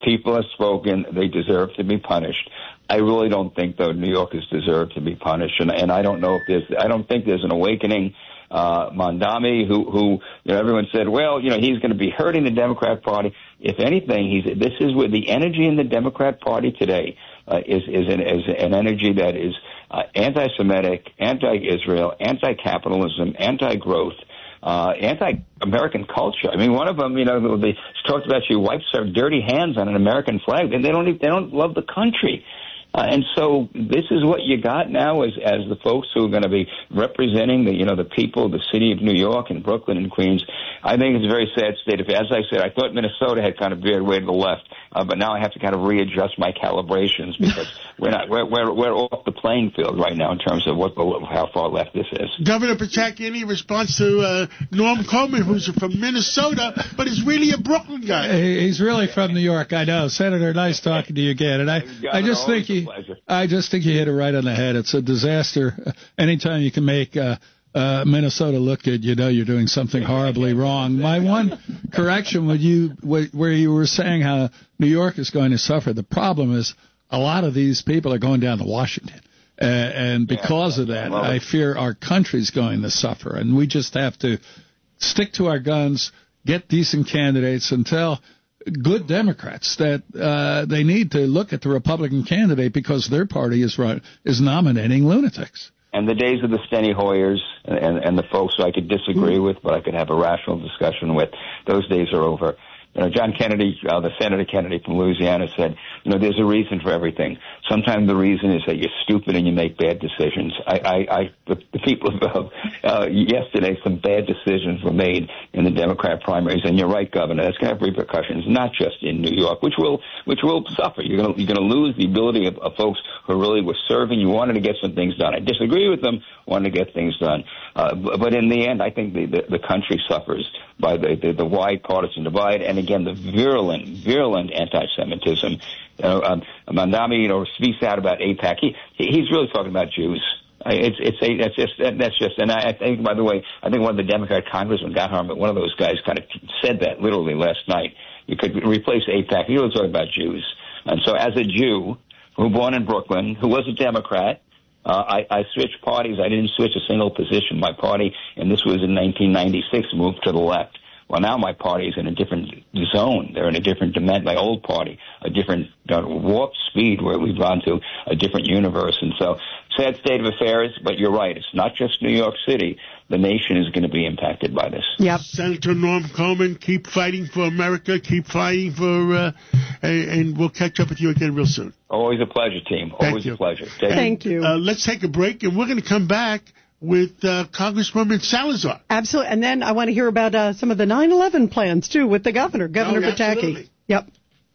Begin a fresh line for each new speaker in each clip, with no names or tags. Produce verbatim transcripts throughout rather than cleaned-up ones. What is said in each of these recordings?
People have spoken. They deserve to be punished. I really don't think, though, New Yorkers deserve to be punished, and, and I don't know if there's. I don't think there's an awakening. Uh, Mondami, who, who, you know, everyone said, well, you know, he's going to be hurting the Democrat Party. If anything, he's. This is where the energy in the Democrat Party today uh, is is an, is an energy that is uh, anti-Semitic, anti-Israel, anti-capitalism, anti-growth. Uh, anti-American culture. I mean, one of them, you know, they talked about she wipes her dirty hands on an American flag, and they don't even, they don't love the country. Uh, and so this is what you got now as as the folks who are going to be representing the, you know, the people of the city of New York and Brooklyn and Queens. I think it's a very sad state of, as I said, I thought Minnesota had kind of veered way to the left, uh, but now I have to kind of readjust my calibrations because we're not, we're, we're, we're off the playing field right now in terms of what the, how far left this is.
Governor Pataki, any response to uh, Norm Coleman, who's from Minnesota, but is really a Brooklyn guy?
He's really from New York, I know. Senator, nice talking to you again. And I, I just think he, I just think you hit it right on the head. It's a disaster. Anytime you can make uh, uh, Minnesota look good, you know you're doing something horribly wrong. My one correction, when you where you were saying how New York is going to suffer, the problem is a lot of these people are going down to Washington. Uh, and because of that, I fear our country's going to suffer. And we just have to stick to our guns, get decent candidates, and tell good Democrats that uh, they need to look at the Republican candidate because their party is run, is nominating lunatics.
And the days of the Steny Hoyers and, and, and the folks who I could disagree with, but I could have a rational discussion with, those days are over. You know, John Kennedy, uh, the Senator Kennedy from Louisiana said, you know, there's a reason for everything. Sometimes the reason is that you're stupid and you make bad decisions. I, I, I the, the people of, uh, yesterday, some bad decisions were made in the Democrat primaries, and you're right, Governor, that's going to have repercussions, not just in New York, which will, which will suffer. You're going to, you're going to lose the ability of, of folks who really were serving. You wanted to get some things done. I disagree with them, wanted to get things done. Uh, but in the end, I think the, the, the country suffers by the, the, the wide partisan divide, and again, the virulent, virulent anti-Semitism. You know, um, Mondami, you know, speaks out about AIPAC. He, he's really talking about Jews. It's, it's, a, that's just, that's just, and I think, by the way, I think one of the Democrat congressmen, Gotthard, but one of those guys kind of said that literally last night. You could replace AIPAC. He was talking about Jews. And so as a Jew who born in Brooklyn, who was a Democrat, Uh, I, I switched parties. I didn't switch a single position. My party, and this was in nineteen ninety-six, moved to the left. Well, now my party is in a different zone. They're in a different dimension. My old party, a different uh, warp speed where we've gone to a different universe. And so, sad state of affairs, but you're right. It's not just New York City. The nation is going to be impacted by this.
Yep. Senator Norm Coleman, keep fighting for America. Keep fighting for, uh, and, and we'll catch up with you again real soon.
Always a pleasure, team. Always a pleasure.
Take
Thank you.
Uh, let's take a break, and we're going to come back with uh, Congresswoman Salazar.
Absolutely. And then I want to hear about uh, some of the nine eleven plans, too, with the governor, Governor
oh,
Pataki. Yep.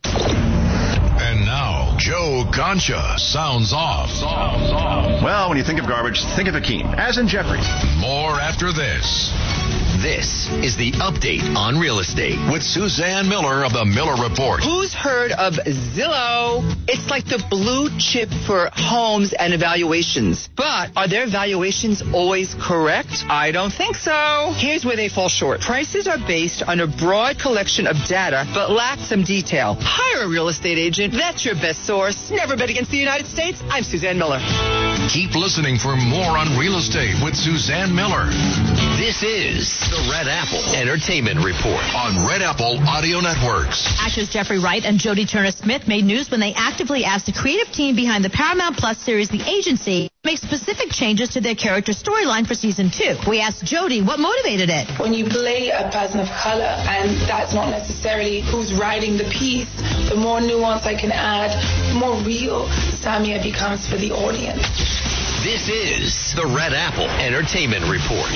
And now, Joe Concha sounds off. Sounds off.
Well, when you think of garbage, think of Akeem, as in Jeffries.
More after this.
This is the update on real estate
with Suzanne Miller of the Miller Report.
Who's heard of Zillow? It's like the blue chip for homes and evaluations. But are their evaluations always correct? I don't think so. Here's where they fall short. Prices are based on a broad collection of data, but lack some detail. Hire a real estate agent. That's your best source. Never bet against the United States. I'm Suzanne Miller.
Keep listening for more on real estate with Suzanne Miller.
This is the Red Apple Entertainment Report
on Red Apple Audio Networks.
Actors Jeffrey Wright and Jodie Turner-Smith made news when they actively asked the creative team behind the Paramount Plus series The Agency to make specific changes to their character storyline for season two. We asked Jodie what motivated it.
When you play a person of color, and that's not necessarily who's writing the piece, the more nuance I can add, the more real Samia becomes for the audience.
This is the Red Apple Entertainment Report.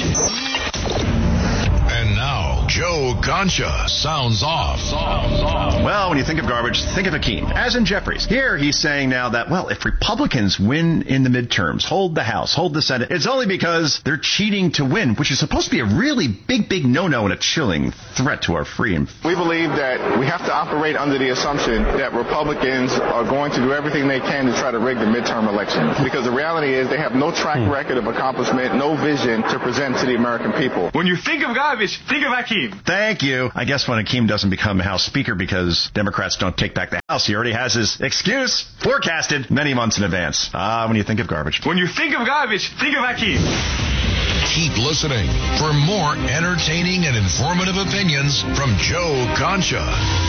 And now, Joe Concha sounds off. Sounds off.
Well, when you think of garbage, think of Akeem, as in Jeffries. Here he's saying now that, well, if Republicans win in the midterms, hold the House, hold the Senate, it's only because they're cheating to win, which is supposed to be a really big, big no-no and a chilling threat to our freedom.
We believe that we have to operate under the assumption that Republicans are going to do everything they can to try to rig the midterm election. Because the reality is they have no track record of accomplishment, no vision to present to the American people.
When you think of garbage, think of Akeem.
Hakeem. Thank you. I guess when Hakeem doesn't become House Speaker because Democrats don't take back the House, he already has his excuse forecasted many months in advance. Ah, when you think of garbage. When you think of garbage, think of Hakeem.
Keep listening for more entertaining and informative opinions from Joe Concha.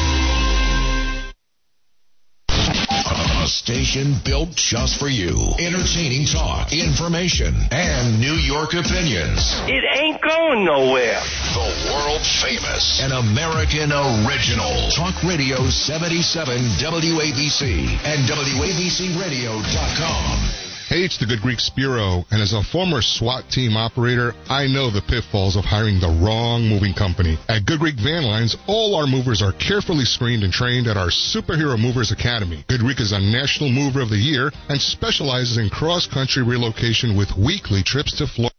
A station built just for you. Entertaining talk, information, and New York opinions.
It ain't going nowhere.
The world famous and American original. Talk Radio seventy-seven W A B C and W A B C radio dot com.
Hey, it's the Good Greek Spiro, and as a former SWAT team operator, I know the pitfalls of hiring the wrong moving company. At Good Greek Van Lines, all our movers are carefully screened and trained at our Superhero Movers Academy. Good Greek is a National Mover of the Year and specializes in cross-country relocation with weekly trips to Florida.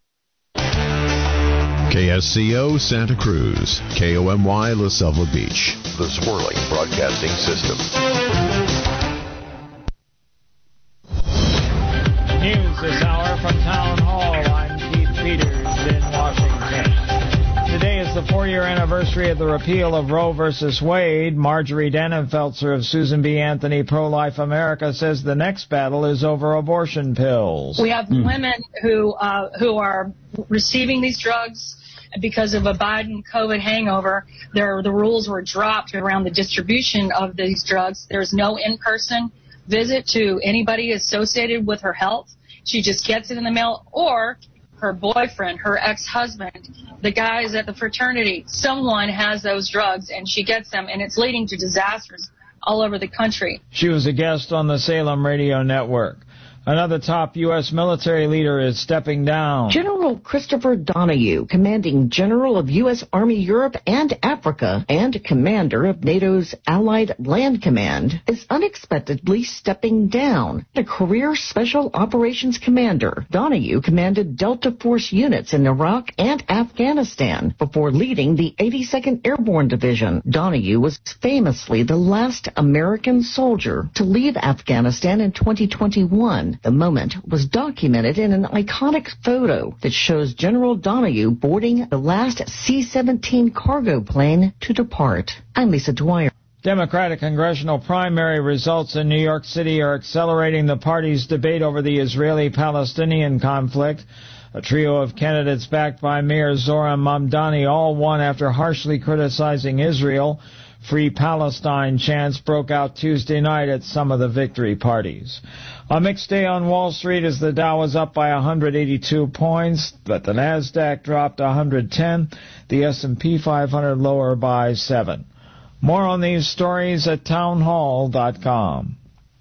K S C O Santa Cruz, K O M Y La Selva Beach,
the Swirling Broadcasting System.
News this hour from Town Hall. I'm Keith Peters in Washington. Today is the four-year anniversary of the repeal of Roe versus Wade. Marjorie Dannenfelser of Susan B. Anthony Pro-Life America says the next battle is over abortion pills.
We have mm. women who uh, who are receiving these drugs because of a Biden COVID hangover. There, the rules were dropped around the distribution of these drugs. There's no in-person visit to anybody associated with her health. She just gets it in the mail, or her boyfriend, her ex-husband, the guys at the fraternity, someone has those drugs and she gets them, and it's leading to disasters all over the country.
She was a guest on the Salem Radio Network. Another top U S military leader is stepping down.
General Christopher Donahue, commanding general of U S Army Europe and Africa and commander of NATO's Allied Land Command, is unexpectedly stepping down. A career special operations commander, Donahue commanded Delta Force units in Iraq and Afghanistan before leading the eighty-second Airborne Division. Donahue was famously the last American soldier to leave Afghanistan in twenty twenty-one. The moment was documented in an iconic photo that shows General Donahue boarding the last C seventeen cargo plane to depart. I'm Lisa Dwyer.
Democratic congressional primary results in New York City are accelerating the party's debate over the Israeli-Palestinian conflict. A trio of candidates backed by Mayor Zohran Mamdani all won after harshly criticizing Israel. Free Palestine chants broke out Tuesday night at some of the victory parties. A mixed day on Wall Street as the Dow was up by one hundred eighty-two points, but the Nasdaq dropped one hundred ten, the S and P five hundred lower by seven. More on these stories at townhall dot com.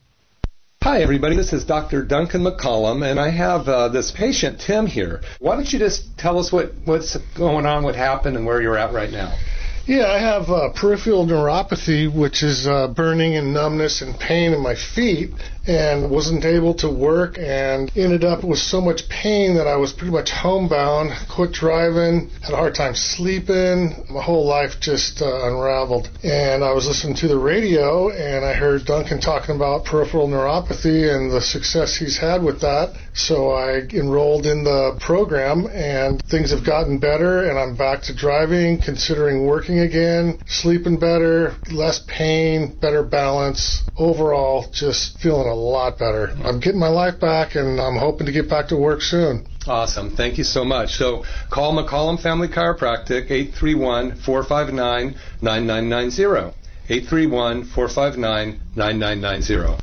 Hi, everybody. This is Doctor Duncan McCollum, and I have uh, this patient, Tim, here. Why don't you just tell us what, what's going on, what happened, and where you're at right now?
Yeah, I have uh, peripheral neuropathy, which is uh, burning and numbness and pain in my feet, and wasn't able to work and ended up with so much pain that I was pretty much homebound, quit driving, had a hard time sleeping. My whole life just uh, unraveled. And I was listening to the radio, and I heard Duncan talking about peripheral neuropathy and the success he's had with that. So I enrolled in the program, and things have gotten better, and I'm back to driving, considering working again, sleeping better, less pain, better balance. Overall, just feeling a lot better. I'm getting my life back, and I'm hoping to get back to work soon.
Awesome. Thank you so much. So call McCollum Family Chiropractic, eight three one, four five nine, nine nine nine zero. eight three one, four five nine, nine nine nine zero.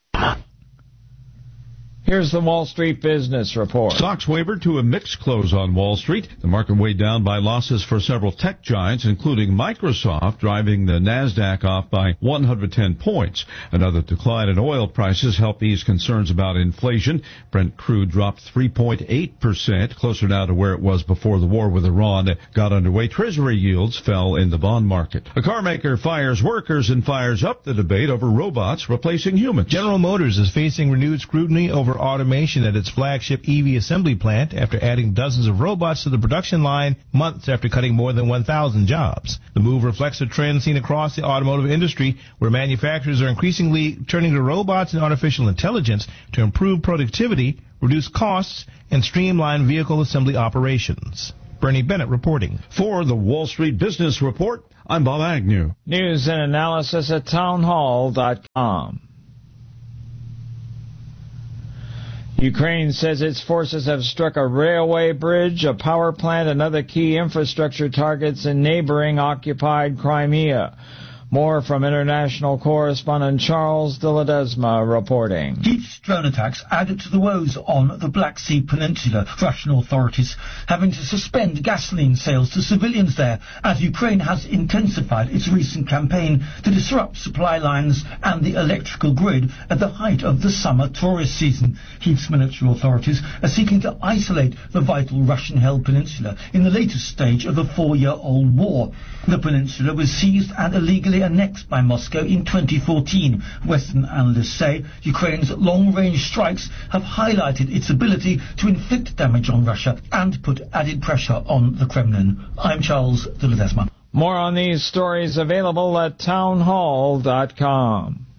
Here's the Wall Street Business Report.
Stocks wavered to a mixed close on Wall Street. The market weighed down by losses for several tech giants, including Microsoft, driving the Nasdaq off by one hundred ten points. Another decline in oil prices helped ease concerns about inflation. Brent crude dropped three point eight percent, closer now to where it was before the war with Iran got underway. Treasury yields fell in the bond market. A car maker fires workers and fires up the debate over robots replacing humans.
General Motors is facing renewed scrutiny over automation at its flagship E V assembly plant after adding dozens of robots to the production line months after cutting more than one thousand jobs. The move reflects a trend seen across the automotive industry where manufacturers are increasingly turning to robots and artificial intelligence to improve productivity, reduce costs, and streamline vehicle assembly operations. Bernie Bennett reporting.
For the Wall Street Business Report, I'm Bob Agnew.
News and analysis at townhall dot com. Ukraine says its forces have struck a railway bridge, a power plant, and other key infrastructure targets in neighboring occupied Crimea. More from international correspondent Charles de Ledesma reporting.
Each drone attacks added to the woes on the Black Sea Peninsula, Russian authorities having to suspend gasoline sales to civilians there as Ukraine has intensified its recent campaign to disrupt supply lines and the electrical grid at the height of the summer tourist season. Kiev's military authorities are seeking to isolate the vital Russian-held peninsula in the latest stage of the four-year-old war. The peninsula was seized and illegally annexed by Moscow in twenty fourteen. Western analysts say Ukraine's long-range strikes have highlighted its ability to inflict damage on Russia and put added pressure on the Kremlin. I'm Charles de Ledesma.
More on these stories available at townhall dot com.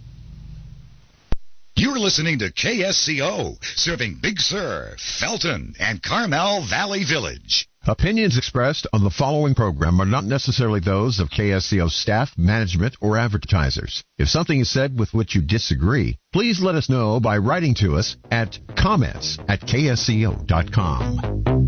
You're listening to K S C O, serving Big Sur, Felton, and Carmel Valley Village.
Opinions expressed on the following program are not necessarily those of K S C O staff, management, or advertisers. If something is said with which you disagree, please let us know by writing to us at comments at K S C O dot com.